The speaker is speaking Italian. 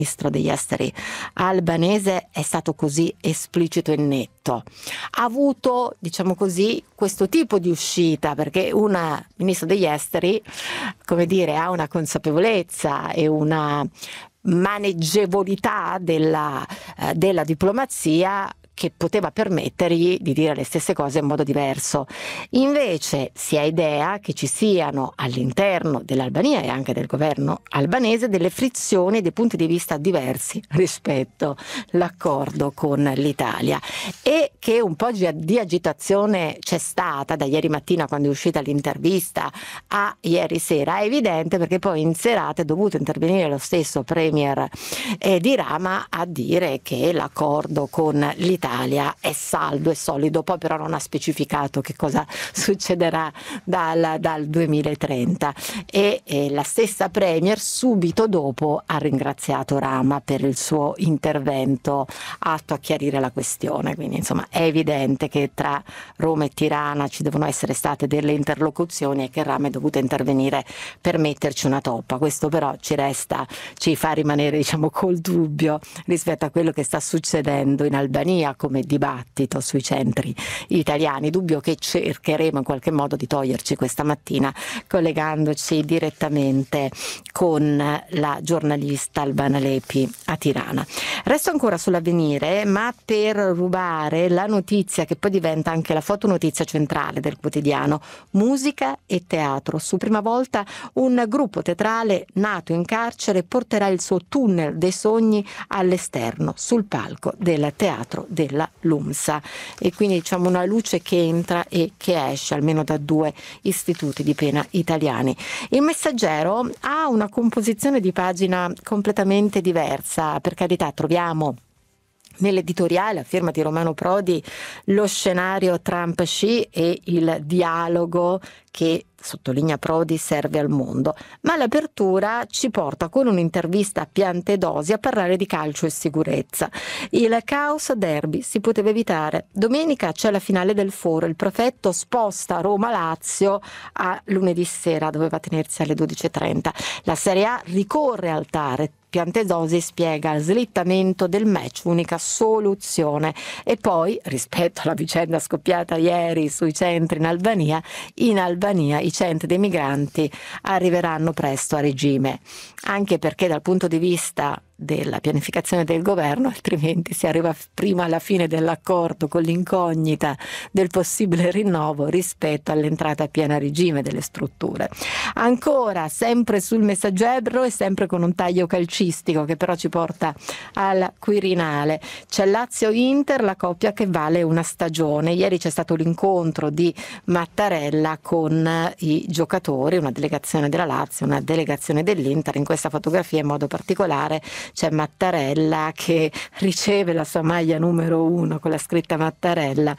ministro degli esteri albanese è stato così esplicito e netto. Ha avuto, diciamo così, questo tipo di uscita perché un ministro degli esteri, come dire, ha una consapevolezza e una maneggevolità della diplomazia che poteva permettergli di dire le stesse cose in modo diverso. Invece si ha idea che ci siano all'interno dell'Albania e anche del governo albanese delle frizioni e dei punti di vista diversi rispetto all'accordo con l'Italia, e che un po' di agitazione c'è stata da ieri mattina, quando è uscita l'intervista, a ieri sera. È evidente perché poi in serata è dovuto intervenire lo stesso premier di Rama a dire che l'accordo con l'Italia è saldo e solido. Poi però non ha specificato che cosa succederà dal 2030, e la stessa premier subito dopo ha ringraziato Rama per il suo intervento atto a chiarire la questione. Quindi insomma è evidente che tra Roma e Tirana ci devono essere state delle interlocuzioni e che Rama è dovuto intervenire per metterci una toppa. Questo però ci fa rimanere, diciamo, col dubbio rispetto a quello che sta succedendo in Albania come dibattito sui centri italiani, dubbio che cercheremo in qualche modo di toglierci questa mattina collegandoci direttamente con la giornalista Albana Lepi a Tirana. Resto ancora sull'Avvenire, ma per rubare la notizia che poi diventa anche la fotonotizia centrale del quotidiano: musica e teatro. Su Prima Volta un gruppo teatrale nato in carcere porterà il suo tunnel dei sogni all'esterno, sul palco del teatro della LUMSA, e quindi diciamo una luce che entra e che esce almeno da 2 istituti di pena italiani. Il Messaggero ha una composizione di pagina completamente diversa. Per carità, troviamo nell'editoriale a firma di Romano Prodi lo scenario Trump-Xi e il dialogo che, sottolinea Prodi, serve al mondo, ma l'apertura ci porta con un'intervista a Piantedosi a parlare di calcio e sicurezza. Il caos derby si poteva evitare. Domenica c'è la finale del Foro, il prefetto sposta Roma-Lazio a lunedì sera, doveva tenersi alle 12:30. La Serie A ricorre al TAR. Piantedosi spiega il slittamento del match, unica soluzione. E poi, rispetto alla vicenda scoppiata ieri sui centri in Albania i centri dei migranti arriveranno presto a regime, anche perché dal punto di vista della pianificazione del governo altrimenti si arriva prima alla fine dell'accordo con l'incognita del possibile rinnovo rispetto all'entrata a pieno regime delle strutture. Ancora sempre sul Messaggero e sempre con un taglio calcistico che però ci porta al Quirinale. C'è Lazio-Inter, la coppia che vale una stagione. Ieri c'è stato l'incontro di Mattarella con i giocatori, una delegazione della Lazio, una delegazione dell'Inter. In questa fotografia in modo particolare c'è Mattarella che riceve la sua maglia numero 1 con la scritta Mattarella